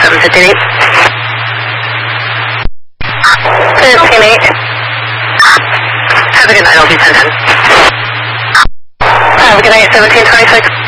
758. 158. Have a good night, LG 1010. Have a good night, 1726.